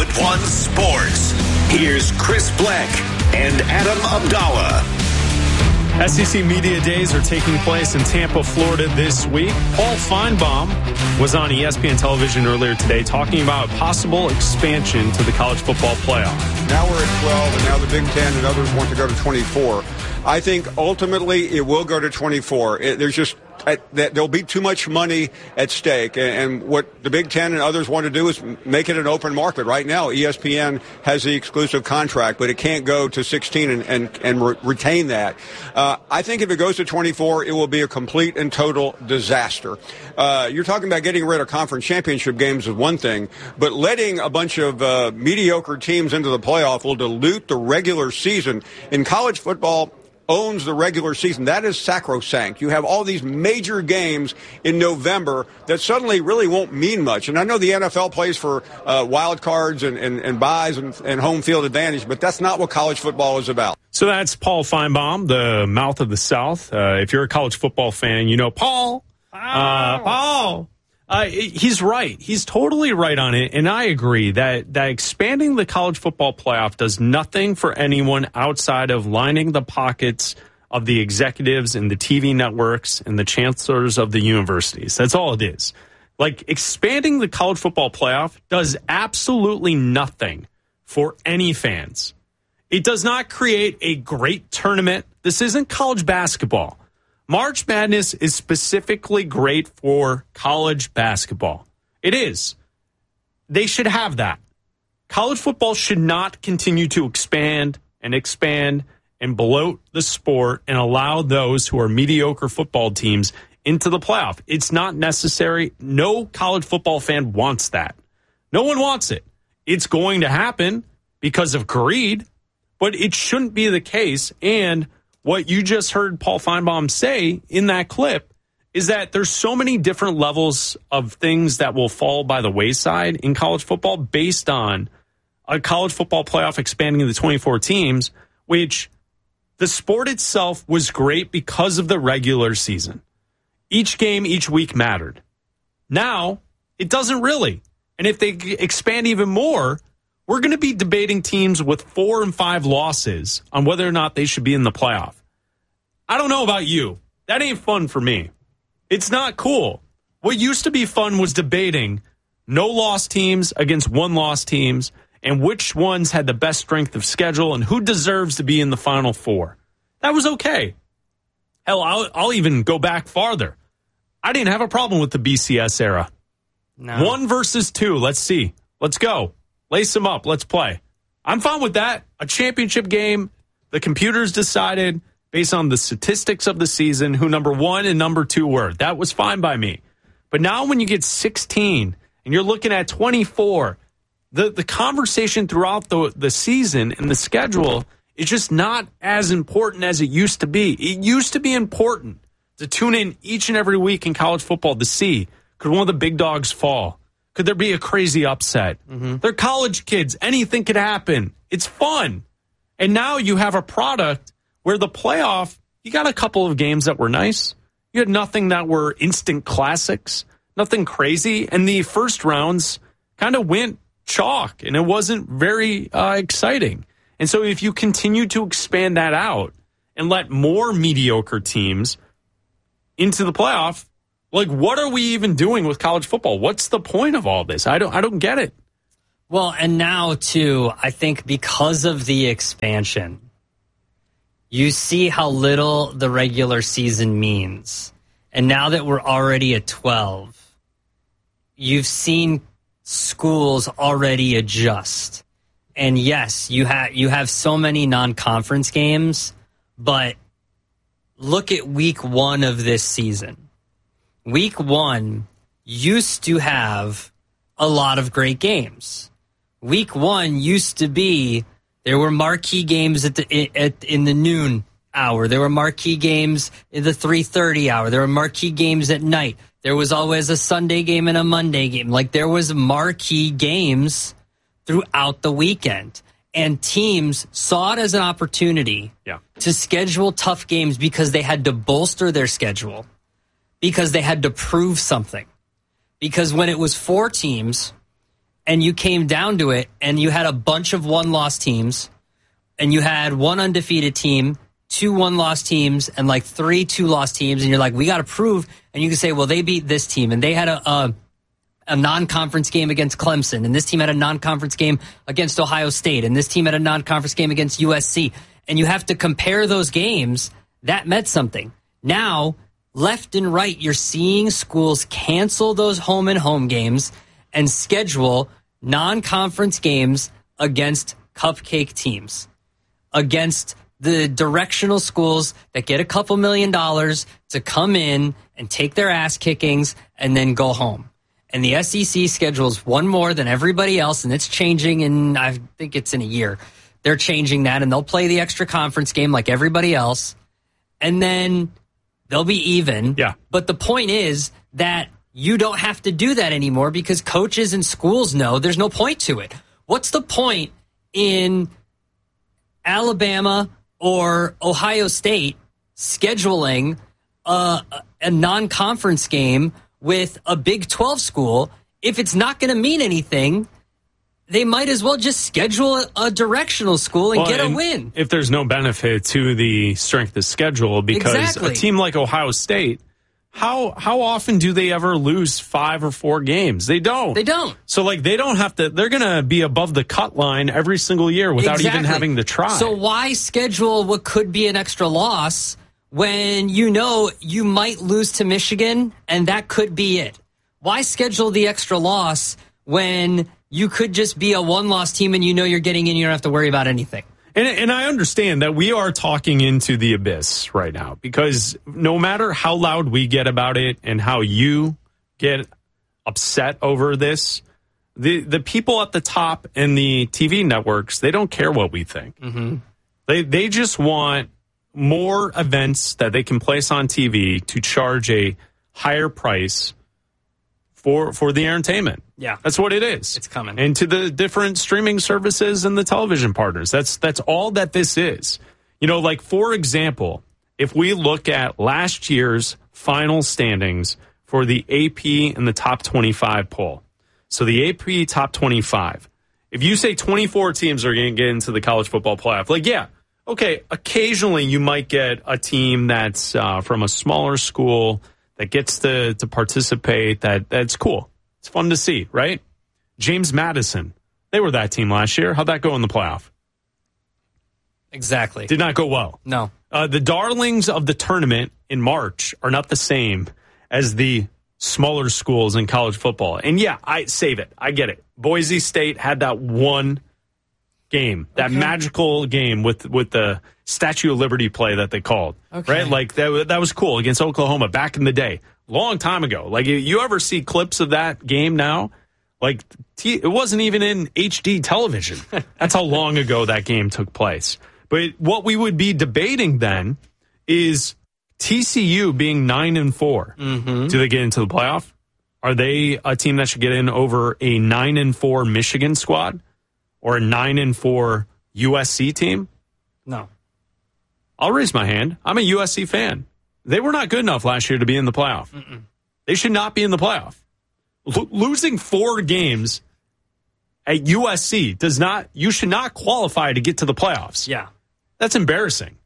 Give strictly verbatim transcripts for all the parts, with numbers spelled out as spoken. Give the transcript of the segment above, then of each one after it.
with One Sports. Here's Chris Black and Adam Abdallah. S E C Media Days are taking place in Tampa, Florida this week. Paul Finebaum was on E S P N television earlier today talking about possible expansion to the college football playoff. Now we're at twelve, and now the Big Ten and others want to go to twenty-four. I think ultimately it will go to twenty-four. It, there's just uh, that there'll be too much money at stake, and, and what the Big Ten and others want to do is make it an open market. Right now, E S P N has the exclusive contract, but it can't go to sixteen and and, and re- retain that. Uh, I think if it goes to twenty-four, it will be a complete and total disaster. Uh, you're talking about getting rid of conference championship games is one thing, but letting a bunch of uh, mediocre teams into the playoff will dilute the regular season. In college football, owns the regular season. That is sacrosanct. You have all these major games in November that suddenly really won't mean much. And I know the N F L plays for uh, wild cards and, and, and buys and, and home field advantage, but that's not what college football is about. So that's Paul Finebaum, the mouth of the South. Uh, if you're a college football fan, you know Paul. Uh, Paul. Uh, he's right. He's totally right on it. And I agree that, that expanding the college football playoff does nothing for anyone outside of lining the pockets of the executives and the T V networks and the chancellors of the universities. That's all it is. Like, expanding the college football playoff does absolutely nothing for any fans. It does not create a great tournament. This isn't college basketball. March Madness is specifically great for college basketball. It is. They should have that. College football should not continue to expand and expand and bloat the sport and allow those who are mediocre football teams into the playoff. It's not necessary. No college football fan wants that. No one wants it. It's going to happen because of greed, but it shouldn't be the case. And what you just heard Paul Finebaum say in that clip is that there's so many different levels of things that will fall by the wayside in college football based on a college football playoff expanding to twenty-four teams, which the sport itself was great because of the regular season. Each game, each week mattered. Now, it doesn't really. And if they expand even more, we're going to be debating teams with four and five losses on whether or not they should be in the playoff. I don't know about you. That ain't fun for me. It's not cool. What used to be fun was debating no-loss teams against one-loss teams and which ones had the best strength of schedule and who deserves to be in the Final Four. That was okay. Hell, I'll, I'll even go back farther. I didn't have a problem with the B C S era. No. One versus two. Let's see. Let's go. Lace them up. Let's play. I'm fine with that. A championship game. The computers decided based on the statistics of the season who number one and number two were. That was fine by me. But now when you get sixteen and you're looking at twenty-four, the, the conversation throughout the, the season and the schedule is just not as important as it used to be. It used to be important to tune in each and every week in college football to see, could one of the big dogs fall? Could there be a crazy upset? Mm-hmm. They're college kids. Anything could happen. It's fun. And now you have a product where the playoff, you got a couple of games that were nice. You had nothing that were instant classics, nothing crazy. And the first rounds kind of went chalk, and it wasn't very uh, exciting. And so if you continue to expand that out and let more mediocre teams into the playoff, like, what are we even doing with college football? What's the point of all this? I don't I don't get it. Well, and now, too, I think because of the expansion, you see how little the regular season means. And now that we're already at twelve, you've seen schools already adjust. And yes, you have you have so many non-conference games, but look at week one of this season. Week one used to have a lot of great games. Week one used to be, there were marquee games at the at, in the noon hour. There were marquee games in the three thirty hour. There were marquee games at night. There was always a Sunday game and a Monday game. Like, there was marquee games throughout the weekend. And teams saw it as an opportunity yeah. to schedule tough games because they had to bolster their schedule, because they had to prove something. Because when it was four teams and you came down to it, and you had a bunch of one-loss teams, and you had one undefeated team, two one-loss teams, and like three two-loss teams, and you're like, we got to prove, and you can say, well, they beat this team, and they had a, a a non-conference game against Clemson, and this team had a non-conference game against Ohio State, and this team had a non-conference game against U S C, and you have to compare those games. That meant something. Now, left and right, you're seeing schools cancel those home and home games and schedule non-conference games against cupcake teams, against the directional schools that get a couple million dollars to come in and take their ass kickings and then go home. And the S E C schedules one more than everybody else, and it's changing, and I think it's in a year. They're changing that, and they'll play the extra conference game like everybody else, and then they'll be even. Yeah. But the point is that you don't have to do that anymore because coaches and schools know there's no point to it. What's the point in Alabama or Ohio State scheduling a, a non-conference game with a Big twelve school? If it's not going to mean anything, they might as well just schedule a, a directional school and well, get a and win. If there's no benefit to the strength of schedule, because exactly. a team like Ohio State, how how often do they ever lose five or four games? They don't. They don't. So, like, they don't have to, they're going to be above the cut line every single year without exactly. even having to try. So why schedule what could be an extra loss when you know you might lose to Michigan and that could be it? Why schedule the extra loss when you could just be a one-loss team and you know you're getting in, you don't have to worry about anything? And, and I understand that we are talking into the abyss right now, because no matter how loud we get about it and how you get upset over this, the, the people at the top and the T V networks, they don't care what we think. Mm-hmm. They they just want more events that they can place on T V to charge a higher price for for the entertainment. Yeah. That's what it is. It's coming. And to the different streaming services and the television partners. That's that's all that this is. You know, like, for example, if we look at last year's final standings for the A P and the top twenty-five poll. So the A P top twenty-five. If you say twenty-four teams are going to get into the college football playoff, like, yeah, okay, occasionally you might get a team that's uh, from a smaller school that gets to, to participate. That That's cool. It's fun to see, right? James Madison, they were that team last year. How'd that go in the playoff? Exactly. Did not go well. No. Uh, the darlings of the tournament in March are not the same as the smaller schools in college football. And yeah, I save it. I get it. Boise State had that one game, that okay. magical game with, with the Statue of Liberty play that they called. Okay. Right? Like, that, that was cool against Oklahoma back in the day. Long time ago. Like, you ever see clips of that game now? Like, it wasn't even in H D television. That's how long ago that game took place. But what we would be debating then is T C U being nine and four. Mm-hmm. Do they get into the playoff? Are they a team that should get in over a nine and four Michigan squad or a nine and four U S C team? No. I'll raise my hand. I'm a U S C fan. They were not good enough last year to be in the playoff. Mm-mm. They should not be in the playoff. L- losing four games at U S C does not, you should not qualify to get to the playoffs. Yeah. That's embarrassing.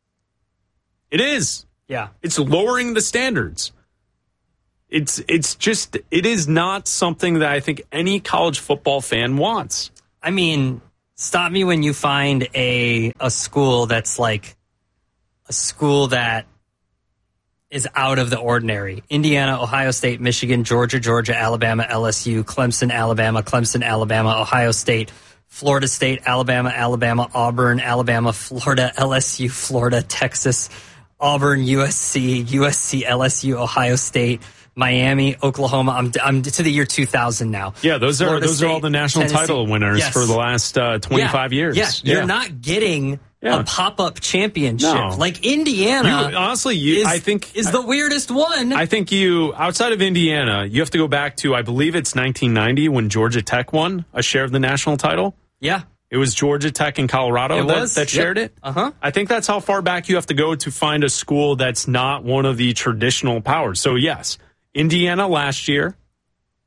It is. Yeah. It's lowering the standards. It's it's just, it is not something that I think any college football fan wants. I mean, stop me when you find a a school that's like a school that is out of the ordinary. Indiana, Ohio State, Michigan, Georgia, Georgia, Alabama, L S U, Clemson, Alabama, Clemson, Alabama, Ohio State, Florida State, Alabama, Alabama, Auburn, Alabama, Florida, L S U, Florida, Texas, Auburn, U S C, U S C, L S U, Ohio State, Miami, Oklahoma. I'm I'm to the year two thousand now. Yeah, those Florida are those State, are all the national Tennessee. title winners Yes. for the last uh, twenty-five yeah. years. Yeah, Yeah. you're not getting Yeah. a pop-up championship. No. Like Indiana, You, honestly, you, is, I think is the weirdest one. I think you, outside of Indiana, you have to go back to, I believe it's nineteen ninety when Georgia Tech won a share of the national title. yeah. It was Georgia Tech and Colorado It that, was. that Yep. shared it. Uh-huh. I think that's how far back you have to go to find a school that's not one of the traditional powers. So, yes, Indiana last year,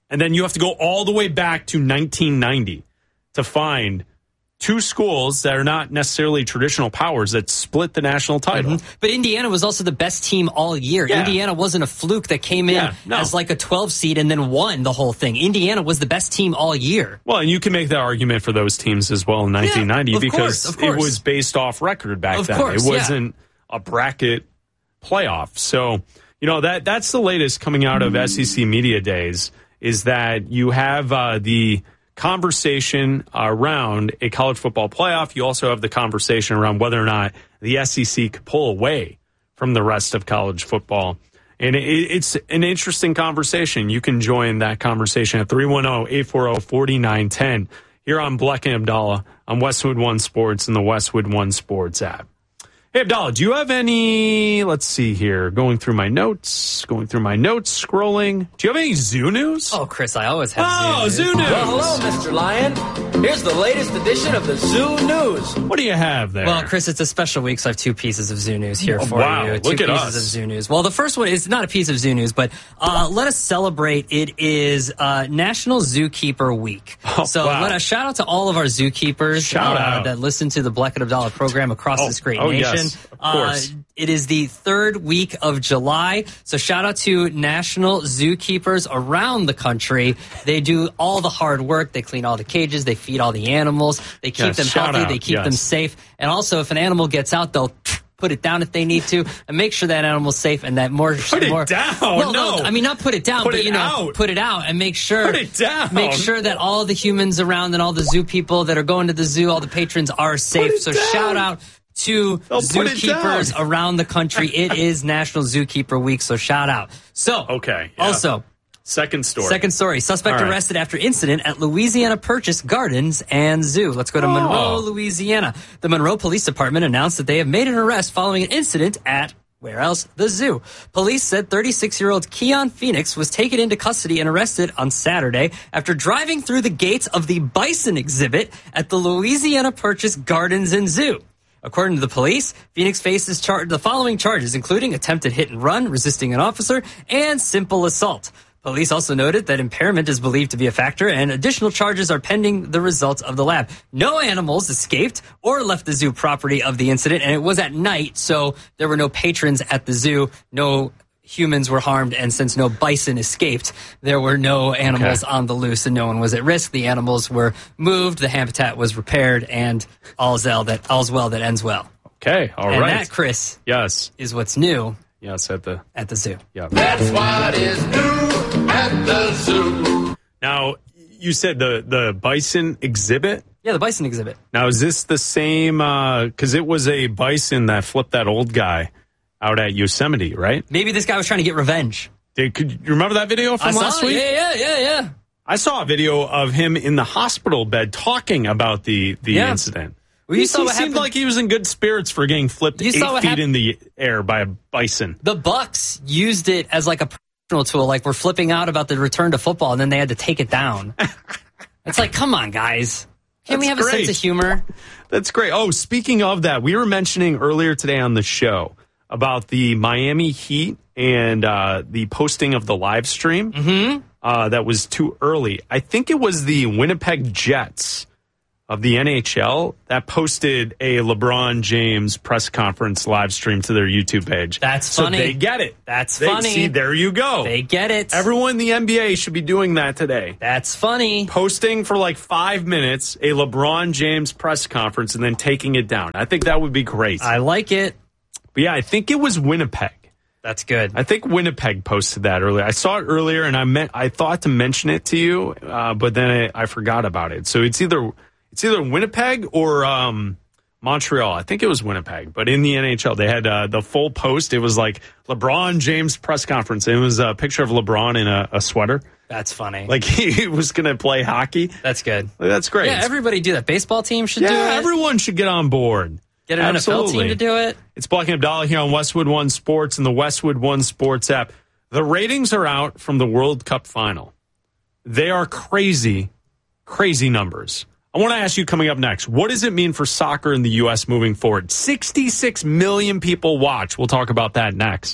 And then you have to go all the way back to nineteen ninety to find two schools that are not necessarily traditional powers that split the national title. Mm-hmm. But Indiana was also the best team all year. Yeah. Indiana wasn't a fluke that came in Yeah, no. as like a twelve seed and then won the whole thing. Indiana was the best team all year. Well, and you can make that argument for those teams as well in nineteen ninety of because course, of course. it was based off record back Of then. course, it yeah. wasn't a bracket playoff. So, you know, that that's the latest coming out of S E C Media Days is that you have uh, the conversation around a college football playoff. You also have the conversation around whether or not the S E C could pull away from the rest of college football. And it, it's an interesting conversation. You can join that conversation at three one zero, eight four zero, four nine one zero here on Bleck and Abdallah on Westwood One Sports and the Westwood One Sports app. Hey, Abdallah, do you have any, let's see here, going through my notes, going through my notes, scrolling. Do you have any zoo news? Oh, Chris, I always have Oh, zoo news. zoo news. Well, hello, Mister Lion. Here's the latest edition of the Zoo News. What do you have there? Well, Chris, it's a special week, so I have two pieces of zoo news here Oh, for wow. you. Two Look at pieces us. of zoo news. Well, the first one is not a piece of zoo news, but uh, let us celebrate. It is uh, National Zookeeper Week. Oh, so wow. let us shout out to all of our zookeepers Shout uh, out. that listen to the Bleck and Abdallah program across Oh, this great oh, nation. yes, of course. Uh, it is the third week of July, so shout out to national zookeepers around the country. They do all the hard work. They clean all the cages. They feed all the animals. They keep Yes, them shout healthy. out, They keep yes. them safe. And also, if an animal gets out, they'll put it down if they need to and make sure that animal's safe and that more... Put it more, down, Well, no. I mean, not put it down, Put but, it you know, out. put it out and make sure... Put it down. Make sure that all the humans around and all the zoo people that are going to the zoo, all the patrons are safe. it So down. shout out to They'll put it zookeepers down. around the country. It is National Zookeeper Week, so shout out. So, Okay, yeah. also, Second story. second story. Suspect All right. arrested after incident at Louisiana Purchase Gardens and Zoo. Let's go to Oh. Monroe, Louisiana. The Monroe Police Department announced that they have made an arrest following an incident at where else? The zoo. Police said thirty-six-year-old Keon Phoenix was taken into custody and arrested on Saturday after driving through the gates of the bison exhibit at the Louisiana Purchase Gardens and Zoo. According to the police, Phoenix faces char- the following charges, including attempted hit and run, resisting an officer, and simple assault. Police also noted that impairment is believed to be a factor, and additional charges are pending the results of the lab. No animals escaped or left the zoo property of the incident, and it was at night, so there were no patrons at the zoo. No humans were harmed, and since no bison escaped, there were no animals Okay. on the loose, and no one was at risk. The animals were moved, the habitat was repaired, and all's well that all's well that ends well. Okay, all and right. that, Chris, Yes. is what's new Yes, at the... at the zoo. Yeah. That's what is new at the zoo. Now, you said the, the bison exhibit. Yeah, the bison exhibit. Now, is this the same? Because it was a bison that flipped that old guy out at Yosemite, right? Maybe this guy was trying to get revenge. Did, could you remember that video from I saw last it. week? Yeah, yeah, yeah, yeah. I saw a video of him in the hospital bed talking about the, the Yeah. incident. Well, you he saw he what seemed happened- like he was in good spirits for getting flipped You eight saw what feet hap- in the air by a bison. The Bucks used it as like a promotional tool, like we're flipping out about the return to football, and then they had to take it down. It's like, come on, guys. Can we That's have a great. sense of humor? That's great. Oh, speaking of that, we were mentioning earlier today on the show about the Miami Heat and uh, the posting of the live stream. Mm-hmm. Uh, that was too early. I think it was the Winnipeg Jets of the N H L that posted a LeBron James press conference live stream to their YouTube page. That's so funny. they get it. That's They- funny. See, there you go. They get it. Everyone in the N B A should be doing that today. That's funny. Posting for like five minutes a LeBron James press conference and then taking it down. I think that would be great. I like it. But yeah, I think it was Winnipeg. That's good. I think Winnipeg posted that earlier. I saw it earlier, and I meant I thought to mention it to you, uh, but then I, I forgot about it. So it's either it's either Winnipeg or um, Montreal. I think it was Winnipeg, but in the N H L, they had uh, the full post. It was like LeBron James press conference. It was a picture of LeBron in a, a sweater, That's funny. like he was going to play hockey. That's good. Like, that's great. Yeah, everybody do that. Baseball team should do yeah, it. everyone should get on board. Get an N F L team Absolutely. to do it. It's Bleck and Abdallah here on Westwood One Sports and the Westwood One Sports app. The ratings are out from the World Cup final. They are crazy, crazy numbers. I want to ask you coming up next, what does it mean for soccer in the U S moving forward? sixty-six million people watch. We'll talk about that next.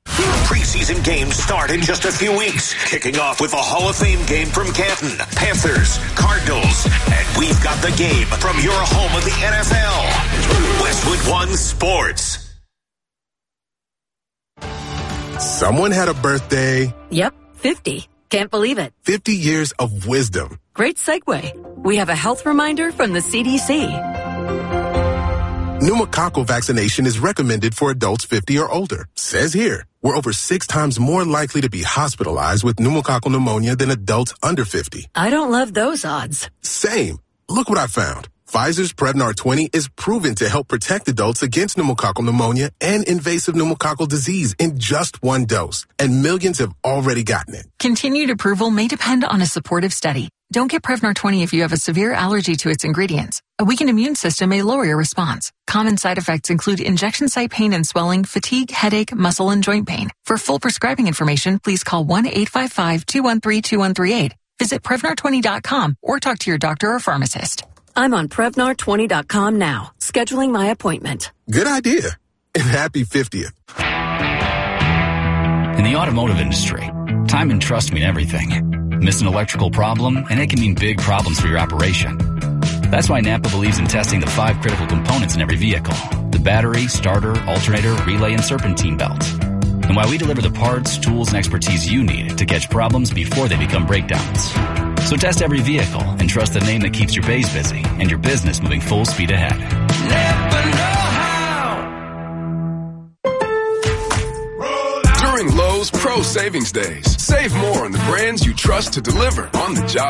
Preseason games start in just a few weeks, kicking off with a Hall of Fame game from Canton, Panthers, Cardinals, and we've got the game from your home of the N F L, Westwood One Sports. Someone had a birthday. Yep, fifty. Can't believe it. fifty years of wisdom. Great segue. We have a health reminder from the C D C. Pneumococcal vaccination is recommended for adults fifty or older. Says here, we're over six times more likely to be hospitalized with pneumococcal pneumonia than adults under fifty. I don't love those odds. Same. Look what I found. Pfizer's Prevnar twenty is proven to help protect adults against pneumococcal pneumonia and invasive pneumococcal disease in just one dose. And millions have already gotten it. Continued approval may depend on a supportive study. Don't get Prevnar twenty if you have a severe allergy to its ingredients. A weakened immune system may lower your response. Common side effects include injection site pain and swelling, fatigue, headache, muscle, and joint pain. For full prescribing information, please call one eight five five, two one three, two one three eight. Visit Prevnar twenty dot com or talk to your doctor or pharmacist. I'm on Prevnar twenty dot com now, scheduling my appointment. Good idea. And happy fiftieth. In the automotive industry, time and trust mean everything. Miss an electrical problem, and it can mean big problems for your operation. That's why Napa believes in testing the five critical components in every vehicle: the battery, starter, alternator, relay, and serpentine belt. And why we deliver the parts, tools, and expertise you need to catch problems before they become breakdowns. So test every vehicle and trust the name that keeps your bays busy and your business moving full speed ahead. Never know how. During Lowe's Pro Savings Days, save more on the brands you trust to deliver on the job.